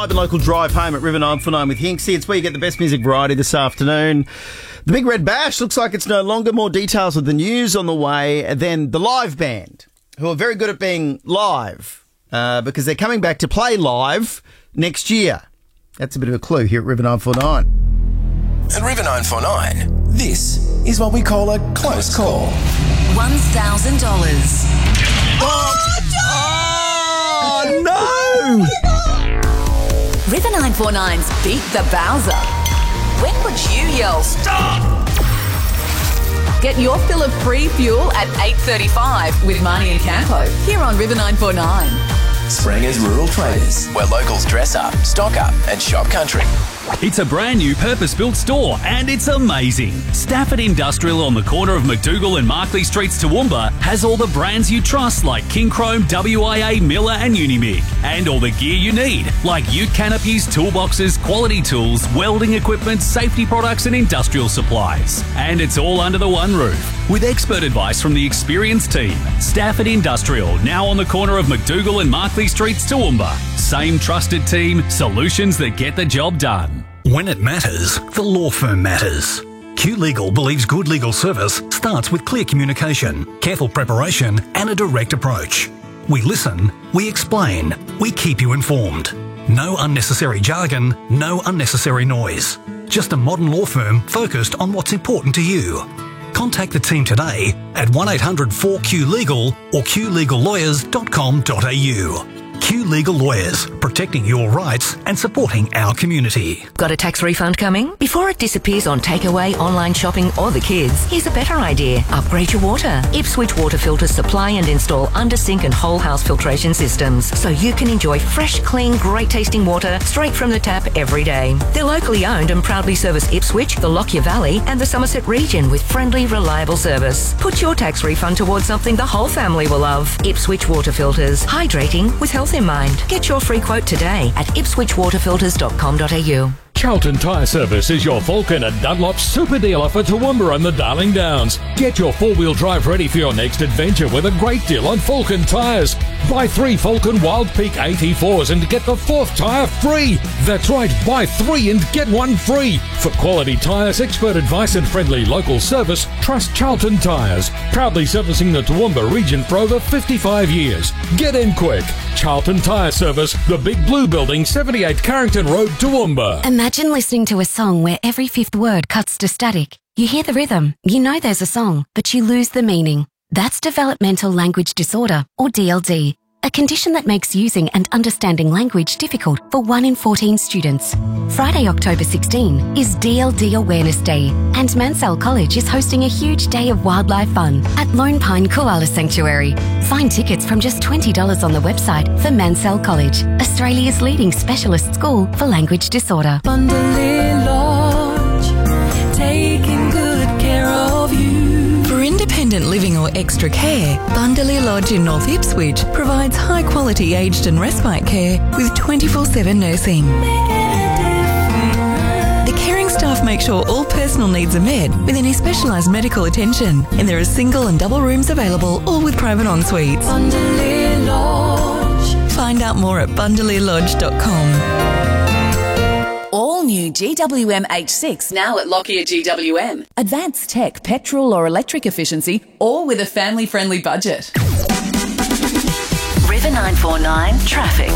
Vibe and Local Drive Home at River 949 with Hinksy. It's where you get the best music variety this afternoon. The Big Red Bash looks like it's no longer. More details of the news on the way. And then the live band, who are very good at being live, because they're coming back to play live next year. That's a bit of a clue here at River 949. At River 949, this is what we call a close call. $1,000. Oh, no! River 949's Beat the Bowser. When would you yell, stop? Get your fill of free fuel at 8:35 with Marnie and Campo here on River 949. Spranger's Rural Traders, where locals dress up, stock up and shop country. It's a brand new purpose-built store and it's amazing. Stafford Industrial on the corner of McDougall and Markley Streets, Toowoomba has all the brands you trust like King Chrome, WIA, Miller and Unimig. And all the gear you need like ute canopies, toolboxes, quality tools, welding equipment, safety products and industrial supplies. And it's all under the one roof with expert advice from the experienced team. Stafford Industrial, now on the corner of McDougall and Markley Streets, Toowoomba. Same trusted team, solutions that get the job done. When it matters, the law firm matters. Q Legal believes good legal service starts with clear communication, careful preparation and a direct approach. We listen, we explain, we keep you informed. No unnecessary jargon, no unnecessary noise. Just a modern law firm focused on what's important to you. Contact the team today at 1-800-4Q-LEGAL or qlegallawyers.com.au. Q Legal Lawyers, protecting your rights and supporting our community. Got a tax refund coming? Before it disappears on takeaway, online shopping or the kids, here's a better idea. Upgrade your water. Ipswich Water Filters supply and install under-sink and whole house filtration systems so you can enjoy fresh, clean, great tasting water straight from the tap every day. They're locally owned and proudly service Ipswich, the Lockyer Valley and the Somerset region with friendly, reliable service. Put your tax refund towards something the whole family will love. Ipswich Water Filters. Hydrating with health in mind. Get your free quote today at ipswichwaterfilters.com.au. Charlton Tyre Service is your Vulcan and Dunlop super dealer for Toowoomba and the Darling Downs. Get your four-wheel drive ready for your next adventure with a great deal on Vulcan tyres. Buy 3 Vulcan Wild Peak AT4s and get the 4th tyre free. That's right, buy 3 and get 1 free. For quality tyres, expert advice and friendly local service, trust Charlton Tyres. Proudly servicing the Toowoomba region for over 55 years. Get in quick. Charlton Tyre Service, the Big Blue Building, 78 Carrington Road, Toowoomba. Imagine listening to a song where every fifth word cuts to static. You hear the rhythm, you know there's a song, but you lose the meaning. That's developmental language disorder, or DLD, a condition that makes using and understanding language difficult for 1 in 14 students. Friday, October 16 is DLD Awareness Day, and Mansell College is hosting a huge day of wildlife fun at Lone Pine Koala Sanctuary. Find tickets from just $20 on the website for Mansell College, Australia's leading specialist school for language disorder. Bundalea Lodge, taking good care of you. For independent living or extra care, Bundalea Lodge in North Ipswich provides high-quality aged and respite care with 24/7 nursing. The caring staff make sure all personal needs are met with any specialised medical attention, and there are single and double rooms available, all with private en-suites. Bundalea Lodge. Find out more at bundalealodge.com. All new GWM H6 now at Lockyer GWM. Advanced tech, petrol or electric efficiency, all with a family-friendly budget. River 949 Traffic.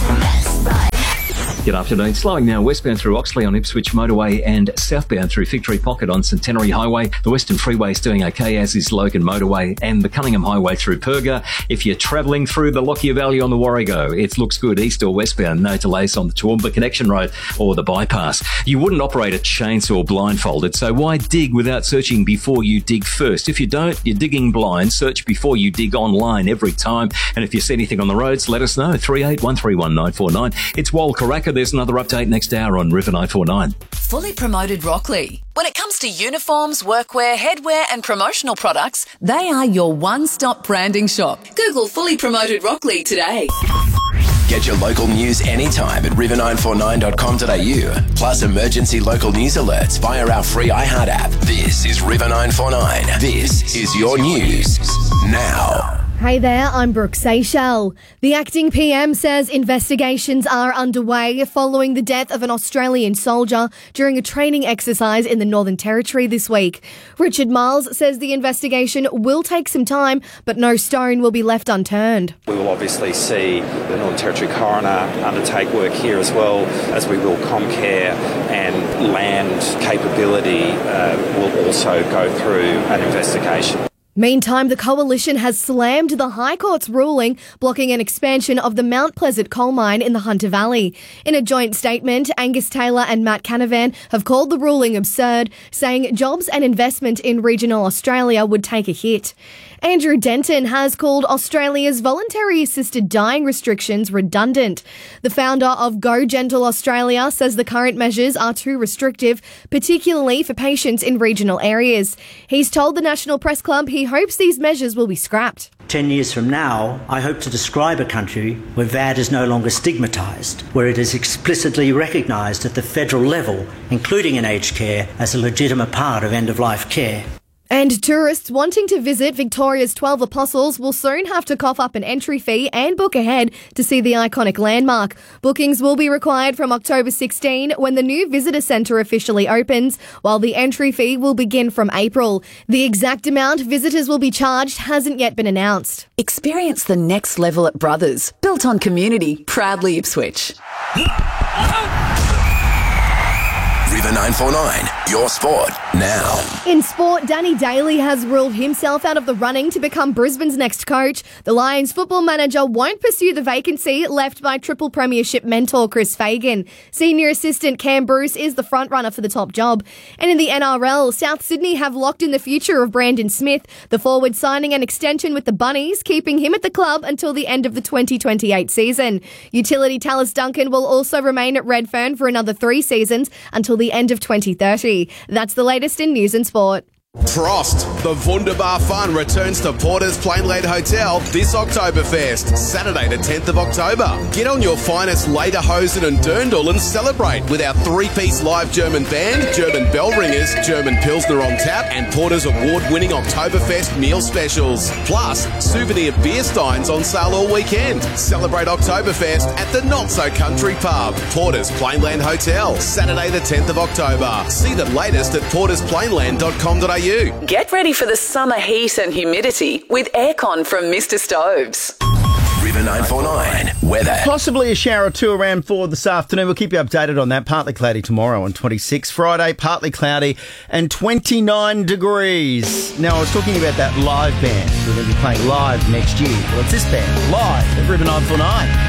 Good afternoon. Slowing now westbound through Oxley on Ipswich Motorway and southbound through Victory Pocket on Centenary Highway. The Western Freeway is doing okay, as is Logan Motorway and the Cunningham Highway through Perga. If you're travelling through the Lockyer Valley on the Warrego, it looks good east or westbound. No delays on the Toowoomba Connection Road or the bypass. You wouldn't operate a chainsaw blindfolded, so why dig without searching before you dig first? If you don't, you're digging blind. Search before you dig online every time. And if you see anything on the roads, let us know. 38131949. It's Wal Karaka. There's another update next hour on River 949. Fully Promoted Rockley. When it comes to uniforms, workwear, headwear and promotional products, they are your one-stop branding shop. Google Fully Promoted Rockley today. Get your local news anytime at river949.com.au. Plus emergency local news alerts via our free iHeart app. This is River 949. This is your news now. Hey there, I'm Brooke Seychelles. The acting PM says investigations are underway following the death of an Australian soldier during a training exercise in the Northern Territory this week. Richard Miles says the investigation will take some time, but no stone will be left unturned. We will obviously see the Northern Territory coroner undertake work here as well, as we will Comcare, and land capability will also go through an investigation. Meantime, the Coalition has slammed the High Court's ruling blocking an expansion of the Mount Pleasant coal mine in the Hunter Valley. In a joint statement, Angus Taylor and Matt Canavan have called the ruling absurd, saying jobs and investment in regional Australia would take a hit. Andrew Denton has called Australia's voluntary assisted dying restrictions redundant. The founder of Go Gentle Australia says the current measures are too restrictive, particularly for patients in regional areas. He's told the National Press Club he hopes these measures will be scrapped. 10 years from now, I hope to describe a country where VAD is no longer stigmatised, where it is explicitly recognised at the federal level, including in aged care, as a legitimate part of end-of-life care. And tourists wanting to visit Victoria's 12 Apostles will soon have to cough up an entry fee and book ahead to see the iconic landmark. Bookings will be required from October 16 when the new visitor centre officially opens, while the entry fee will begin from April. The exact amount visitors will be charged hasn't yet been announced. Experience the next level at Brothers, built on community, proudly Ipswich. River 949, your sport now. In sport, Danny Daly has ruled himself out of the running to become Brisbane's next coach. The Lions football manager won't pursue the vacancy left by triple premiership mentor Chris Fagan. Senior assistant Cam Bruce is the frontrunner for the top job. And in the NRL, South Sydney have locked in the future of Brandon Smith, the forward signing an extension with the Bunnies, keeping him at the club until the end of the 2028 season. Utility Tallis Duncan will also remain at Redfern for another 3 seasons until the end of 2030. That's the latest in news and sport. Frost, the Wunderbar Fun returns to Porter's Plainland Hotel this Oktoberfest, Saturday the 10th of October. Get on your finest Lederhosen and Dirndl and celebrate with our 3-piece live German band, German bell ringers, German Pilsner on tap, and Porter's award-winning Oktoberfest meal specials. Plus, souvenir beer steins on sale all weekend. Celebrate Oktoberfest at the Not-So-Country Pub, Porter's Plainland Hotel, Saturday the 10th of October. See the latest at portersplainland.com.au. Get ready for the summer heat and humidity with aircon from Mr. Stoves. River 949, weather. Possibly a shower or two around 4 this afternoon. We'll keep you updated on that. Partly cloudy tomorrow on 26. Friday, partly cloudy and 29 degrees. Now, I was talking about that live band. We're going to be playing live next year. Well, it's this band, live at River 949.